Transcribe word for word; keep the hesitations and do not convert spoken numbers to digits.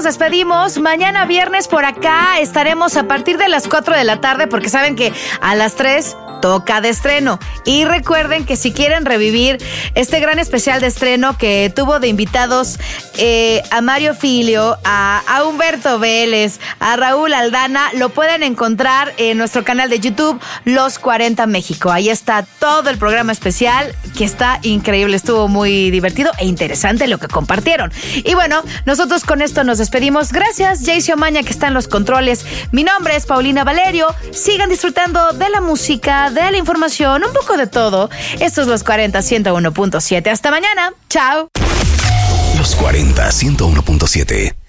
nos despedimos. Mañana viernes por acá estaremos a partir de las cuatro de la tarde, porque saben que a las tres toca de estreno. Y recuerden que si quieren revivir este gran especial de estreno que tuvo de invitados eh, a Mario Filio, a, a Humberto Vélez, a Raúl Aldana, lo pueden encontrar en nuestro canal de YouTube, Los cuarenta México. Ahí está todo el programa especial, que está increíble. Estuvo muy divertido e interesante lo que compartieron. Y bueno, nosotros con esto nos despedimos. Gracias, Jayce Omaña, que está en los controles. Mi nombre es Paulina Valerio. Sigan disfrutando de la música, de la información, un poco de todo. Esto es Los cuarenta, ciento uno punto siete. Hasta mañana. Chao. Los cuarenta, ciento uno punto siete.